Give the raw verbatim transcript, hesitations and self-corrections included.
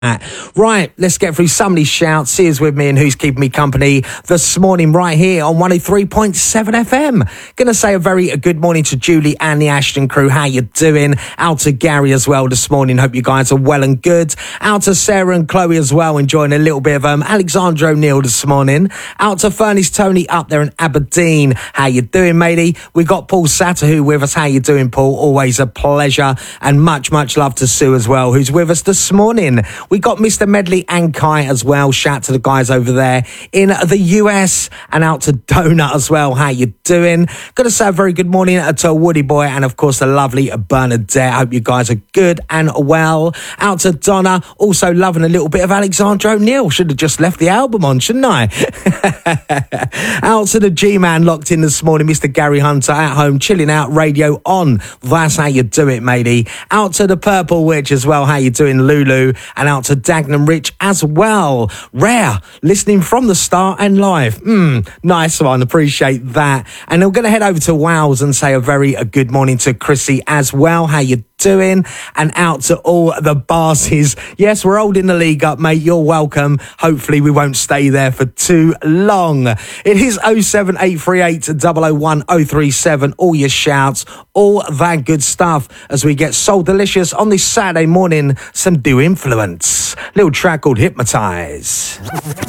Right, let's get through some of these shouts. See who's with me and who's keeping me company this morning right here on one oh three point seven F M. Gonna say a very a good morning to Julie and the Ashton crew. How you doing? Out to Gary as well this morning. Hope you guys are well and good. Out to Sarah and Chloe as well, enjoying a little bit of um, Alexandra O'Neill this morning. Out to Furnace Tony up there in Aberdeen. How you doing, matey? We got Paul Satahu with us. How you doing, Paul? Always a pleasure. And much, much love to Sue as well, who's with us this morning. We got Mister Medley and Kai as well. Shout to the guys over there in the U S, and out to Donut as well. How you doing? Got to say a very good morning to Woody Boy and of course the lovely Bernadette. Hope you guys are good and well. Out to Donna, also loving a little bit of Alexandra O'Neill. Should have just left the album on, shouldn't I? Out to the G-Man locked in this morning, Mister Gary Hunter at home, chilling out, radio on. That's how you do it, matey. Out to the Purple Witch as well. How you doing, Lulu? And out to Dagenham Rich as well. Rare, listening from the start and live. Mm, nice one, appreciate that. And I'm going to head over to Wales and say a very a good morning to Chrissy as well. How you doing? And out to all the Barses. Yes, we're holding the league up, mate. You're welcome. Hopefully we won't stay there for too long. It is oh seven eight three eight, oh oh one, oh three seven. All your shouts, all that good stuff as we get Soul Delicious on this Saturday morning. Some Do Influence. Little track called Hypnotize.